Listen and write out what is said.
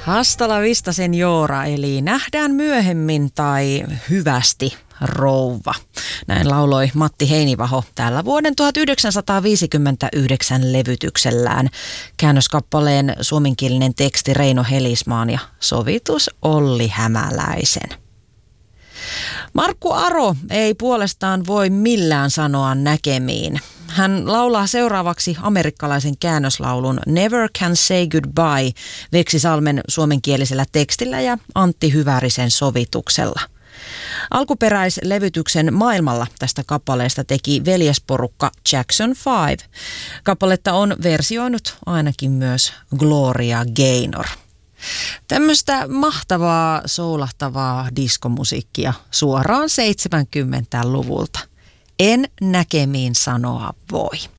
Hasta la vista senora, eli nähdään myöhemmin tai hyvästi rouva. Näin lauloi Matti Heinivaho täällä vuoden 1959 levytyksellään. Käännöskappaleen suomenkielinen teksti Reino Helismaan ja sovitus Olli Hämäläisen. Markku Aro ei puolestaan voi millään sanoa näkemiin. Hän laulaa seuraavaksi amerikkalaisen käännöslaulun Never Can Say Goodbye Veksi Salmen suomenkielisellä tekstillä ja Antti Hyvärisen sovituksella. Alkuperäislevytyksen maailmalla tästä kappaleesta teki veljesporukka Jackson 5. Kappaletta on versioinut ainakin myös Gloria Gaynor. Tämmöistä mahtavaa, soulahtavaa diskomusiikkia suoraan 70-luvulta. En näkemiin sanoa voi.